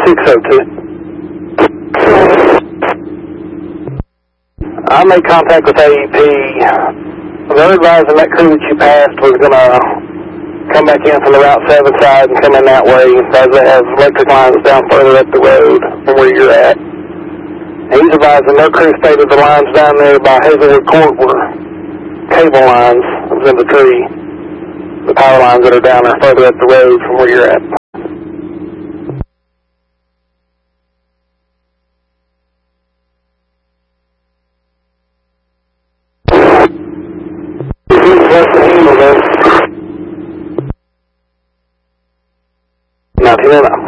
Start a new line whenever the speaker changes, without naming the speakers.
602. I made contact with AEP. They're advising that crew that you passed was going to come back in from the Route 7 side and come in that way, as they have electric lines down further up the road from where you're at. And he's advising their crew stated the lines down there by Hazelwood Court were cable lines that was in the tree. The power lines that are down there further up the road from where you're at. Not here now.